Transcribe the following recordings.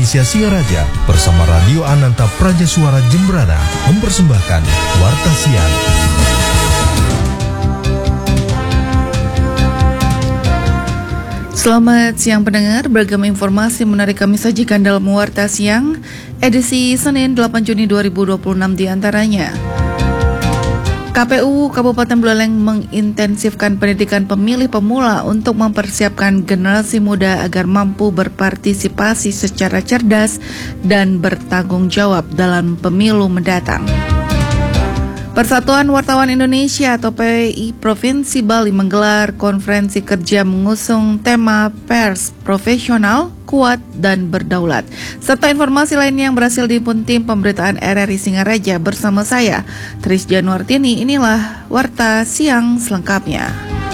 Indonesia Singaraja bersama Radio Ananta Praja Suara Jembrana mempersembahkan Warta Siang. Selamat siang pendengar, beragam informasi menarik kami sajikan dalam Warta Siang edisi Senin 8 Juni 2026 diantaranya. KPU Kabupaten Buleleng mengintensifkan pendidikan pemilih pemula untuk mempersiapkan generasi muda agar mampu berpartisipasi secara cerdas dan bertanggung jawab dalam pemilu mendatang. Persatuan Wartawan Indonesia atau PWI Provinsi Bali menggelar konferensi kerja mengusung tema Pers Profesional, Kuat, dan Berdaulat. Serta informasi lainnya yang berhasil dihimpun tim pemberitaan RRI Singaraja bersama saya, Tris Januartini. Inilah Warta Siang selengkapnya.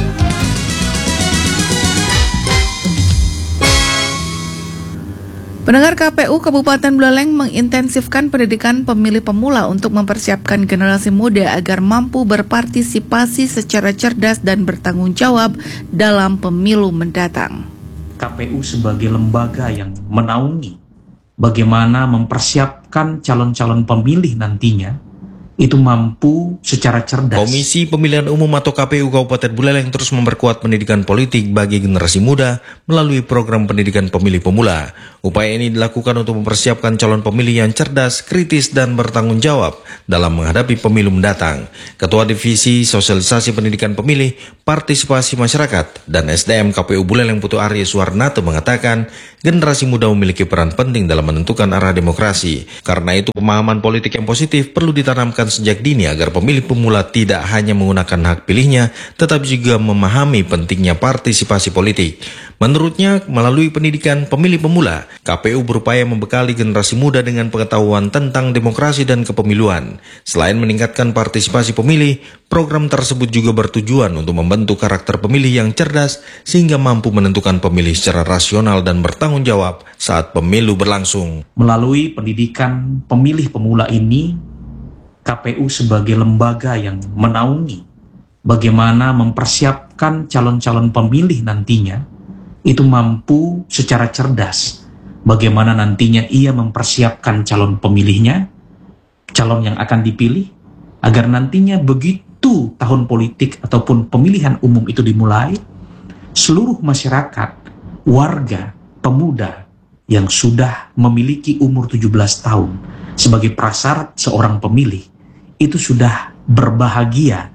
Pendengar, KPU Kabupaten Buleleng mengintensifkan pendidikan pemilih pemula untuk mempersiapkan generasi muda agar mampu berpartisipasi secara cerdas dan bertanggung jawab dalam pemilu mendatang. KPU sebagai lembaga yang menaungi bagaimana mempersiapkan calon-calon pemilih nantinya itu mampu secara cerdas. Komisi Pemilihan Umum atau KPU Kabupaten Buleleng terus memperkuat pendidikan politik bagi generasi muda melalui program pendidikan pemilih pemula. Upaya ini dilakukan untuk mempersiapkan calon pemilih yang cerdas, kritis, dan bertanggung jawab dalam menghadapi pemilu mendatang. Ketua Divisi Sosialisasi Pendidikan Pemilih, Partisipasi Masyarakat, dan SDM KPU Buleleng Putu Arya Suwarnato mengatakan generasi muda memiliki peran penting dalam menentukan arah demokrasi. Karena itu pemahaman politik yang positif perlu ditanamkan sejak dini agar pemilih pemula tidak hanya menggunakan hak pilihnya, tetapi juga memahami pentingnya partisipasi politik. Menurutnya, melalui pendidikan pemilih pemula, KPU berupaya membekali generasi muda dengan pengetahuan tentang demokrasi dan kepemiluan. Selain meningkatkan partisipasi pemilih, program tersebut juga bertujuan untuk membentuk karakter pemilih yang cerdas sehingga mampu menentukan pemilih secara rasional dan bertanggung jawab saat pemilu berlangsung. Melalui pendidikan pemilih pemula ini, KPU sebagai lembaga yang menaungi bagaimana mempersiapkan calon-calon pemilih nantinya itu mampu secara cerdas bagaimana nantinya ia mempersiapkan calon pemilihnya, calon yang akan dipilih, agar nantinya begitu tahun politik ataupun pemilihan umum itu dimulai, seluruh masyarakat, warga, pemuda yang sudah memiliki umur 17 tahun sebagai prasyarat seorang pemilih itu sudah berbahagia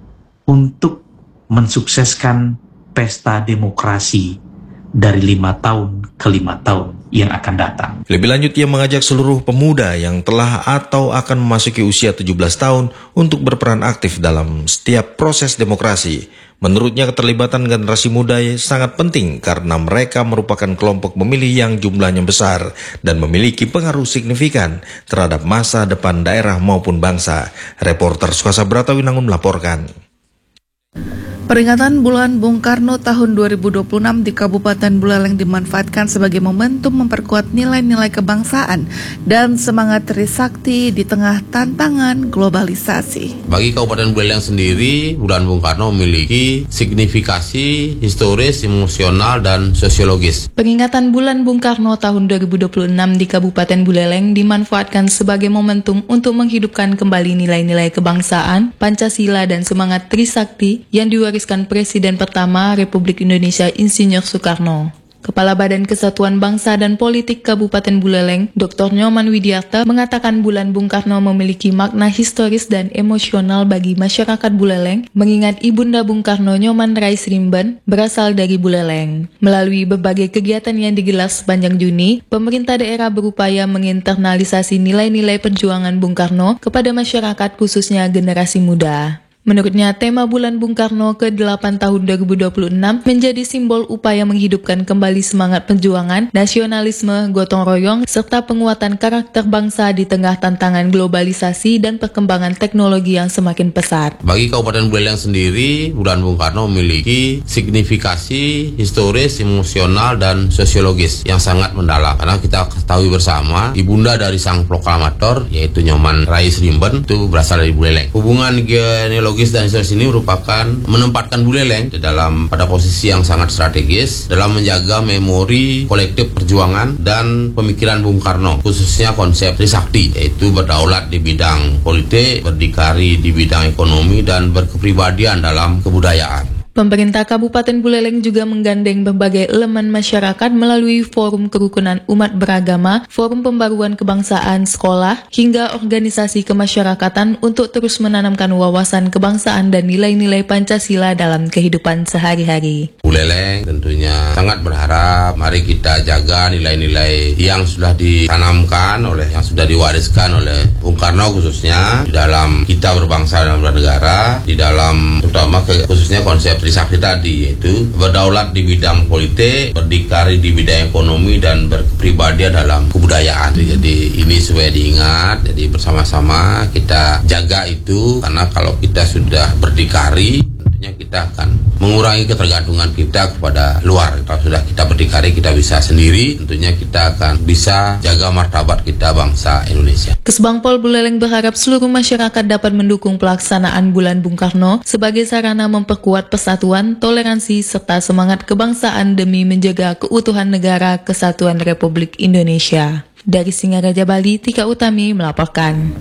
untuk mensukseskan pesta demokrasi dari 5 tahun ke 5 tahun yang akan datang. Lebih lanjut, ia mengajak seluruh pemuda yang telah atau akan memasuki usia 17 tahun untuk berperan aktif dalam setiap proses demokrasi. Menurutnya, keterlibatan generasi muda sangat penting karena mereka merupakan kelompok pemilih yang jumlahnya besar dan memiliki pengaruh signifikan terhadap masa depan daerah maupun bangsa. Reporter Sukasa Bratawinangun melaporkan. Peringatan Bulan Bung Karno tahun 2026 di Kabupaten Buleleng dimanfaatkan sebagai momentum memperkuat nilai-nilai kebangsaan dan semangat trisakti di tengah tantangan globalisasi. Bagi Kabupaten Buleleng sendiri, Bulan Bung Karno memiliki signifikasi historis, emosional, dan sosiologis. Peringatan Bulan Bung Karno tahun 2026 di Kabupaten Buleleng dimanfaatkan sebagai momentum untuk menghidupkan kembali nilai-nilai kebangsaan, Pancasila, dan semangat trisakti yang diwariskan Presiden pertama Republik Indonesia Insinyur Soekarno. Kepala Badan Kesatuan Bangsa dan Politik Kabupaten Buleleng, Dr. Nyoman Widiarta, mengatakan Bulan Bung Karno memiliki makna historis dan emosional bagi masyarakat Buleleng, mengingat Ibunda Bung Karno Nyoman Rais Rimben berasal dari Buleleng. Melalui berbagai kegiatan yang digelar sepanjang Juni, pemerintah daerah berupaya menginternalisasi nilai-nilai perjuangan Bung Karno kepada masyarakat, khususnya generasi muda. Menurutnya, tema Bulan Bung Karno ke-8 tahun 2026 menjadi simbol upaya menghidupkan kembali semangat perjuangan, nasionalisme, gotong royong, serta penguatan karakter bangsa di tengah tantangan globalisasi dan perkembangan teknologi yang semakin pesat. Bagi Kabupaten Buleleng sendiri, Bulan Bung Karno memiliki signifikasi historis, emosional, dan sosiologis yang sangat mendalam. Karena kita ketahui bersama, ibunda dari sang proklamator, yaitu Nyoman Rais Rimben, itu berasal dari Buleleng. Hubungan genealogi sosiologis dan historis ini merupakan menempatkan Buleleng pada posisi yang sangat strategis dalam menjaga memori kolektif perjuangan dan pemikiran Bung Karno, khususnya konsep Trisakti, yaitu berdaulat di bidang politik, berdikari di bidang ekonomi, dan berkepribadian dalam kebudayaan. Pemerintah Kabupaten Buleleng juga menggandeng berbagai elemen masyarakat melalui forum kerukunan umat beragama, forum pembaruan kebangsaan sekolah, hingga organisasi kemasyarakatan untuk terus menanamkan wawasan kebangsaan dan nilai-nilai Pancasila dalam kehidupan sehari-hari. Buleleng tentunya sangat berharap mari kita jaga nilai-nilai yang sudah ditanamkan yang sudah diwariskan oleh Bung Karno, khususnya di dalam kita berbangsa dan bernegara, di dalam terutama khususnya konsep Trisakti tadi, yaitu berdaulat di bidang politik, berdikari di bidang ekonomi, dan berkepribadian dalam kebudayaan. Jadi ini supaya diingat, jadi bersama-sama kita jaga itu, karena kalau kita sudah berdikari, tentunya kita akan mengurangi ketergantungan kita kepada luar. Kalau sudah kita berdikari, kita bisa sendiri, tentunya kita akan bisa jaga martabat kita bangsa Indonesia. Kesbangpol Buleleng berharap seluruh masyarakat dapat mendukung pelaksanaan Bulan Bung Karno sebagai sarana memperkuat persatuan, toleransi, serta semangat kebangsaan demi menjaga keutuhan negara Kesatuan Republik Indonesia. Dari Singaraja, Bali, Tika Utami melaporkan.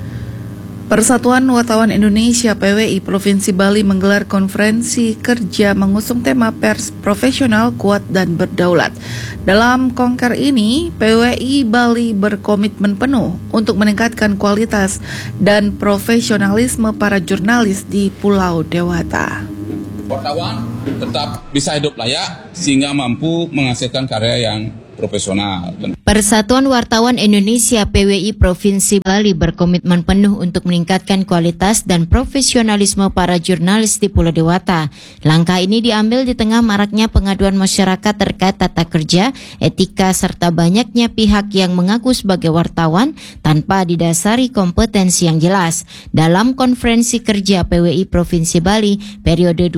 Persatuan Wartawan Indonesia PWI Provinsi Bali menggelar konferensi kerja mengusung tema pers profesional, kuat, dan berdaulat. Dalam konker ini, PWI Bali berkomitmen penuh untuk meningkatkan kualitas dan profesionalisme para jurnalis di Pulau Dewata. Wartawan tetap bisa hidup layak sehingga mampu menghasilkan karya yang profesional. Persatuan Wartawan Indonesia PWI Provinsi Bali berkomitmen penuh untuk meningkatkan kualitas dan profesionalisme para jurnalis di Pulau Dewata. Langkah ini diambil di tengah maraknya pengaduan masyarakat terkait tata kerja, etika, serta banyaknya pihak yang mengaku sebagai wartawan tanpa didasari kompetensi yang jelas. Dalam konferensi kerja PWI Provinsi Bali periode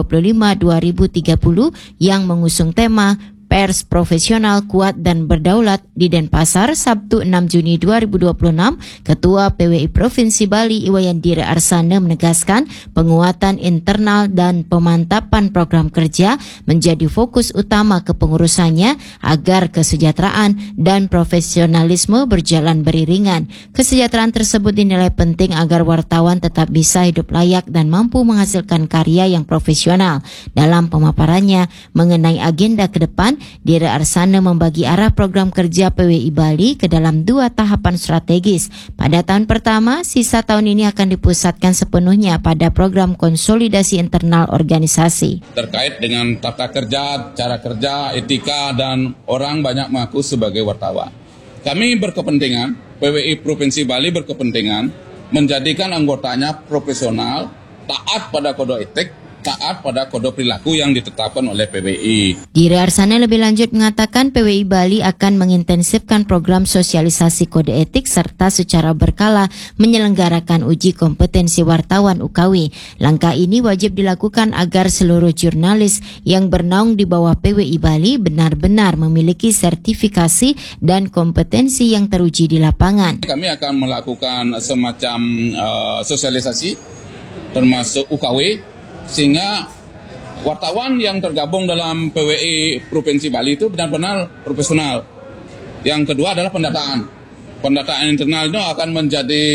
2025-2030 yang mengusung tema Pers Profesional, Kuat, dan Berdaulat di Denpasar, Sabtu 6 Juni 2026, Ketua PWI Provinsi Bali Iwayandira Arsana menegaskan penguatan internal dan pemantapan program kerja menjadi fokus utama kepengurusannya agar kesejahteraan dan profesionalisme berjalan beriringan. Kesejahteraan tersebut dinilai penting agar wartawan tetap bisa hidup layak dan mampu menghasilkan karya yang profesional. Dalam pemaparannya mengenai agenda ke depan, Dira Arsana membagi arah program kerja PWI Bali ke dalam 2 tahapan strategis. Pada tahun pertama, sisa tahun ini akan dipusatkan sepenuhnya pada program konsolidasi internal organisasi. Terkait dengan tata kerja, cara kerja, etika, dan orang banyak mengaku sebagai wartawan. Kami berkepentingan, PWI Provinsi Bali berkepentingan menjadikan anggotanya profesional, taat pada kode etik, taat pada kode perilaku yang ditetapkan oleh PWI. Dira Arsana lebih lanjut mengatakan PWI Bali akan mengintensifkan program sosialisasi kode etik serta secara berkala menyelenggarakan uji kompetensi wartawan UKW. Langkah ini wajib dilakukan agar seluruh jurnalis yang bernaung di bawah PWI Bali benar-benar memiliki sertifikasi dan kompetensi yang teruji di lapangan. Kami akan melakukan semacam sosialisasi termasuk UKW, sehingga wartawan yang tergabung dalam PWI Provinsi Bali itu benar-benar profesional. Yang kedua adalah pendataan. Pendataan internal itu akan menjadi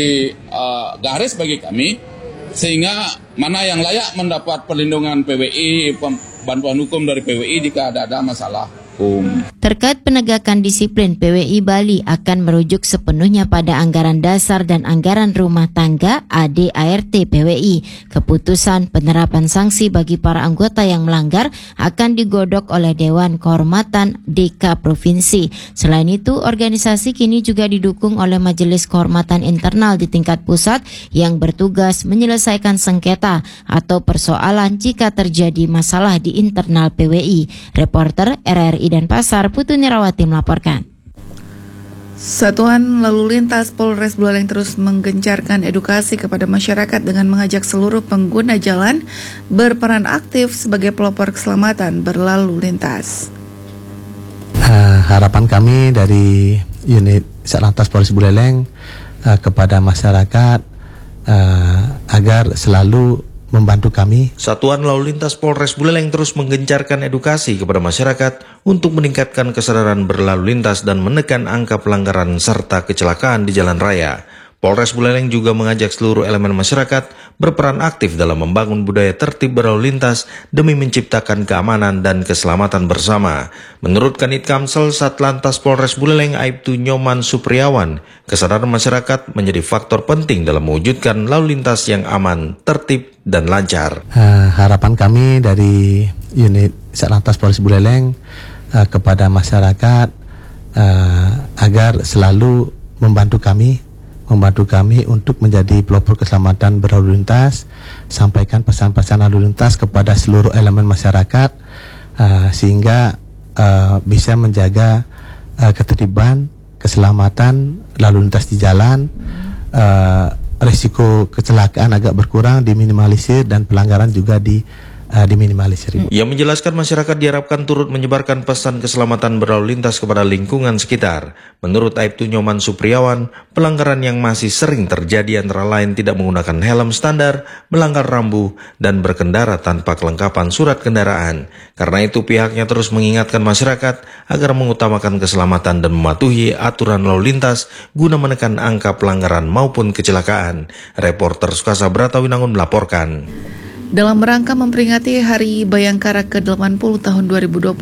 garis bagi kami, sehingga mana yang layak mendapat perlindungan PWI, bantuan hukum dari PWI jika ada masalah hukum. Terkait penegakan disiplin, PWI Bali akan merujuk sepenuhnya pada anggaran dasar dan anggaran rumah tangga AD/ART PWI. Keputusan penerapan sanksi bagi para anggota yang melanggar akan digodok oleh Dewan Kehormatan DK Provinsi. Selain itu, organisasi kini juga didukung oleh Majelis Kehormatan Internal di tingkat pusat yang bertugas menyelesaikan sengketa atau persoalan jika terjadi masalah di internal PWI. Reporter RRI Denpasar, Putu Nirawati melaporkan. Satuan Lalu Lintas Polres Buleleng terus menggencarkan edukasi kepada masyarakat dengan mengajak seluruh pengguna jalan berperan aktif sebagai pelopor keselamatan berlalu lintas. Harapan kami dari unit Satlantas Polres Buleleng kepada masyarakat agar selalu membantu kami. Satuan Lalu Lintas Polres Buleleng terus menggencarkan edukasi kepada masyarakat untuk meningkatkan kesadaran berlalu lintas dan menekan angka pelanggaran serta kecelakaan di jalan raya. Polres Buleleng juga mengajak seluruh elemen masyarakat berperan aktif dalam membangun budaya tertib berlalu lintas demi menciptakan keamanan dan keselamatan bersama. Menurut Kanit Kamsel Satlantas Polres Buleleng Aibtu Nyoman Supriawan, kesadaran masyarakat menjadi faktor penting dalam mewujudkan lalu lintas yang aman, tertib, dan lancar. Harapan kami dari unit Satlantas Polres Buleleng kepada masyarakat agar selalu membantu kami untuk menjadi pelopor keselamatan berlalu lintas, sampaikan pesan-pesan lalu lintas kepada seluruh elemen masyarakat sehingga bisa menjaga ketertiban, keselamatan lalu lintas di jalan, risiko kecelakaan agak berkurang, diminimalisir, dan pelanggaran juga diminimalisir. Ia menjelaskan masyarakat diharapkan turut menyebarkan pesan keselamatan berlalu lintas kepada lingkungan sekitar. Menurut Aibtu Nyoman Supriawan, pelanggaran yang masih sering terjadi antara lain tidak menggunakan helm standar, melanggar rambu, dan berkendara tanpa kelengkapan surat kendaraan. Karena itu pihaknya terus mengingatkan masyarakat agar mengutamakan keselamatan dan mematuhi aturan lalu lintas guna menekan angka pelanggaran maupun kecelakaan. Reporter Sukasa Bratawinangun melaporkan. Dalam rangka memperingati Hari Bayangkara ke-80 tahun 2026,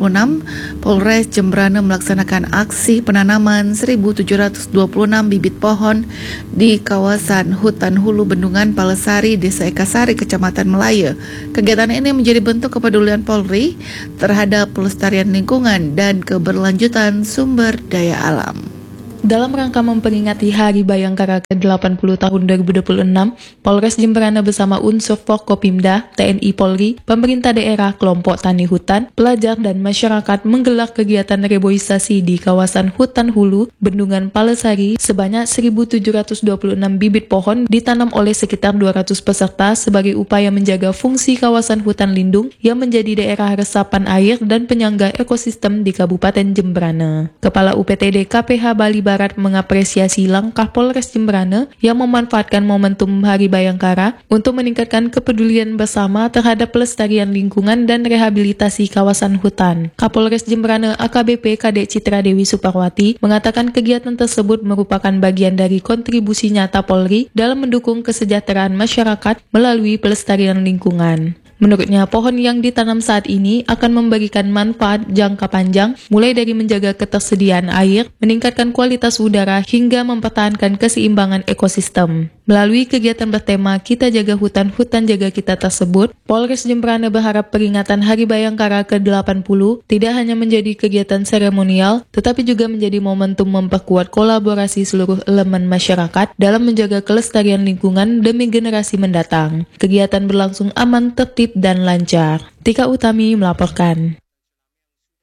Polres Jembrana melaksanakan aksi penanaman 1.726 bibit pohon di kawasan hutan hulu Bendungan Palesari, Desa Ekasari, Kecamatan Melaya. Kegiatan ini menjadi bentuk kepedulian Polri terhadap pelestarian lingkungan dan keberlanjutan sumber daya alam. Dalam rangka memperingati Hari Bayangkara ke-80 tahun 2026, Polres Jembrana bersama unsur Forkopimda, TNI Polri, pemerintah daerah, kelompok tani hutan, pelajar, dan masyarakat menggelar kegiatan reboisasi di kawasan hutan hulu Bendungan Palesari. Sebanyak 1.726 bibit pohon ditanam oleh sekitar 200 peserta sebagai upaya menjaga fungsi kawasan hutan lindung yang menjadi daerah resapan air dan penyangga ekosistem di Kabupaten Jembrana. Kepala UPTD KPH Bali Barat mengapresiasi langkah Polres Jembrana yang memanfaatkan momentum Hari Bayangkara untuk meningkatkan kepedulian bersama terhadap pelestarian lingkungan dan rehabilitasi kawasan hutan. Kapolres Jembrana AKBP Kadek Citra Dewi Suparwati mengatakan kegiatan tersebut merupakan bagian dari kontribusi nyata Polri dalam mendukung kesejahteraan masyarakat melalui pelestarian lingkungan. Menurutnya, pohon yang ditanam saat ini akan memberikan manfaat jangka panjang, mulai dari menjaga ketersediaan air, meningkatkan kualitas udara, hingga mempertahankan keseimbangan ekosistem. Melalui kegiatan bertema Kita Jaga Hutan, Hutan Jaga Kita tersebut, Polres Jembrana berharap peringatan Hari Bayangkara ke-80 tidak hanya menjadi kegiatan seremonial, tetapi juga menjadi momentum memperkuat kolaborasi seluruh elemen masyarakat dalam menjaga kelestarian lingkungan demi generasi mendatang. Kegiatan berlangsung aman, tertib, dan lancar. Tika Utami melaporkan.